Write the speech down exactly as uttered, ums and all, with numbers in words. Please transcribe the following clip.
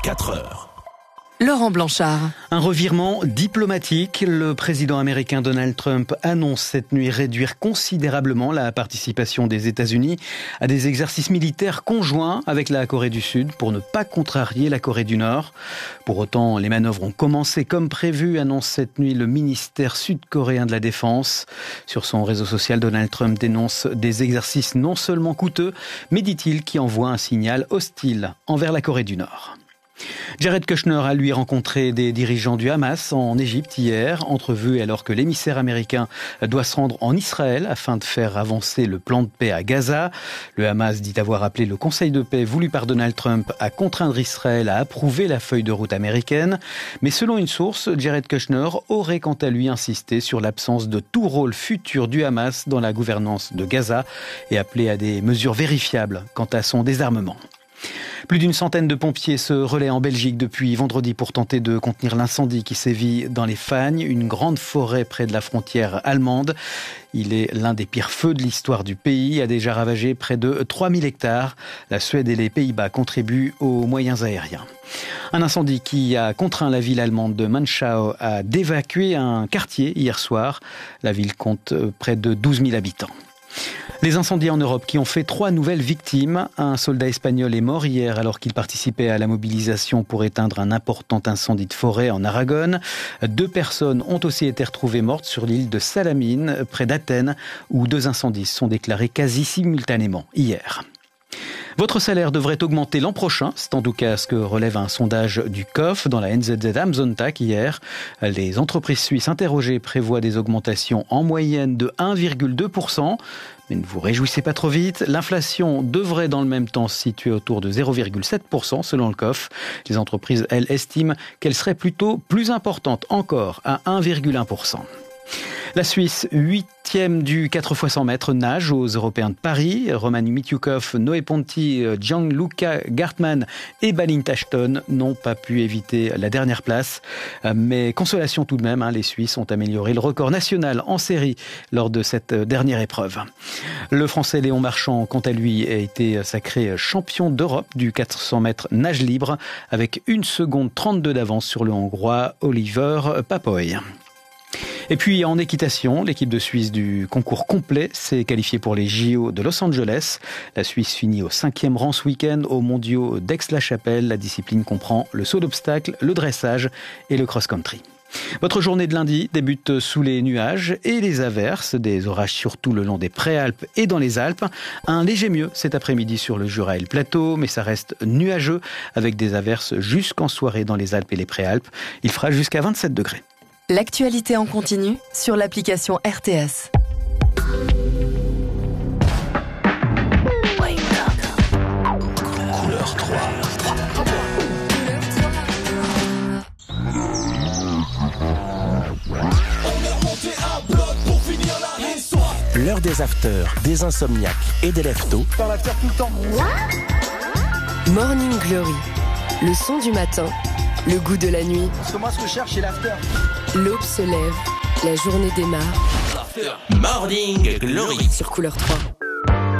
quatre heures. Laurent Blanchard. Un revirement diplomatique. Le président américain Donald Trump annonce cette nuit réduire considérablement la participation des États-Unis à des exercices militaires conjoints avec la Corée du Sud pour ne pas contrarier la Corée du Nord. Pour autant, les manœuvres ont commencé comme prévu, annonce cette nuit le ministère sud-coréen de la Défense. Sur son réseau social, Donald Trump dénonce des exercices non seulement coûteux, mais dit-il qui envoient un signal hostile envers la Corée du Nord. Jared Kushner a lui rencontré des dirigeants du Hamas en Égypte hier, entrevue alors que l'émissaire américain doit se rendre en Israël afin de faire avancer le plan de paix à Gaza. Le Hamas dit avoir appelé le Conseil de paix voulu par Donald Trump à contraindre Israël à approuver la feuille de route américaine. Mais selon une source, Jared Kushner aurait quant à lui insisté sur l'absence de tout rôle futur du Hamas dans la gouvernance de Gaza et appelé à des mesures vérifiables quant à son désarmement. Plus d'une centaine de pompiers se relaient en Belgique depuis vendredi pour tenter de contenir l'incendie qui sévit dans les Fagnes, une grande forêt près de la frontière allemande. Il est l'un des pires feux de l'histoire du pays, a déjà ravagé près de trois mille hectares. La Suède et les Pays-Bas contribuent aux moyens aériens. Un incendie qui a contraint la ville allemande de Manschau à d'évacuer un quartier hier soir. La ville compte près de douze mille habitants. Les incendies en Europe qui ont fait trois nouvelles victimes. Un soldat espagnol est mort hier alors qu'il participait à la mobilisation pour éteindre un important incendie de forêt en Aragon. Deux personnes ont aussi été retrouvées mortes sur l'île de Salamine, près d'Athènes, où deux incendies se sont déclarés quasi simultanément hier. Votre salaire devrait augmenter l'an prochain, c'est en tout cas ce que relève un sondage du C O F dans la N Z Z Am Sonntag hier. Les entreprises suisses interrogées prévoient des augmentations en moyenne de un virgule deux pour cent. Mais ne vous réjouissez pas trop vite, l'inflation devrait dans le même temps se situer autour de zéro virgule sept pour cent selon le C O F. Les entreprises, elles, estiment qu'elle serait plutôt plus importante encore, à un virgule un pour cent. La Suisse, huitième du quatre fois cent mètres nage aux Européens de Paris. Roman Mitiukov, Noé Ponti, Gianluca Gartmann et Balint Ashton n'ont pas pu éviter la dernière place. Mais consolation tout de même, hein, les Suisses ont amélioré le record national en série lors de cette dernière épreuve. Le Français Léon Marchand, quant à lui, a été sacré champion d'Europe du quatre cents mètres nage libre avec une seconde trente-deux d'avance sur le Hongrois Oliver Papoy. Et puis en équitation, l'équipe de Suisse du concours complet s'est qualifiée pour les J O de Los Angeles. La Suisse finit au cinquième rang ce week-end aux mondiaux d'Aix-la-Chapelle. La discipline comprend le saut d'obstacle, le dressage et le cross-country. Votre journée de lundi débute sous les nuages et les averses, des orages surtout le long des Préalpes et dans les Alpes. Un léger mieux cet après-midi sur le Jura et le Plateau, mais ça reste nuageux avec des averses jusqu'en soirée dans les Alpes et les Préalpes. Il fera jusqu'à vingt-sept degrés. L'actualité en continu sur l'application R T S. Couleur trois. L'heure des afters, des insomniaques et des leftos. Dans l'after tout le temps. Morning Glory, le son du matin, le goût de la nuit. Parce que moi, ce que je cherche, c'est l'after. L'aube se lève, la journée démarre. Morning Glory Sur Couleur trois.